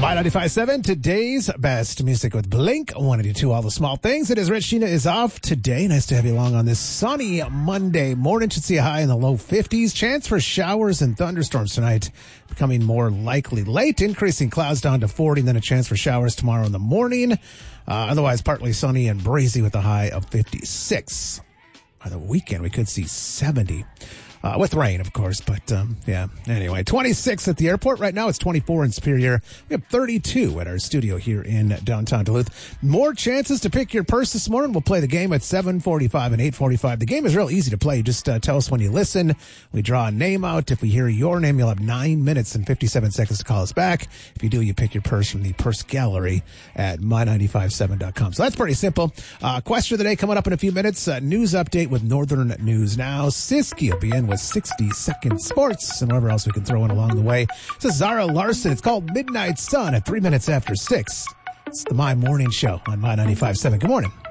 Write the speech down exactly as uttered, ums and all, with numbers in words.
My ninety-five point seven, today's best music with Blink one eighty-two, All the Small Things. It is Rich. Sheena is off today. Nice to have you along on this sunny Monday morning. Should see a high in the low fifties. Chance for showers and thunderstorms tonight, becoming more likely late. Increasing clouds down to forty, and then a chance for showers tomorrow in the morning. Uh, otherwise, partly sunny and breezy with a high of fifty-six. By the weekend, we could see seventy. Uh, with rain, of course, but, um, yeah. Anyway, twenty-six at the airport. Right now, it's twenty-four in Superior. We have thirty-two at our studio here in downtown Duluth. More chances to pick your purse this morning. We'll play the game at seven forty-five and eight forty-five. The game is real easy to play. Just uh, tell us when you listen. We draw a name out. If we hear your name, you'll have nine minutes and fifty-seven seconds to call us back. If you do, you pick your purse from the purse gallery at my nine five seven dot com. So that's pretty simple. Uh, question of the day coming up in a few minutes. Uh, news update with Northern News Now. Siski will be in with sixty second sports and whatever else we can throw in along the way. This is Zara Larson. It's called Midnight Sun at three minutes after six. It's the My Morning Show on My ninety-five point seven. Good morning.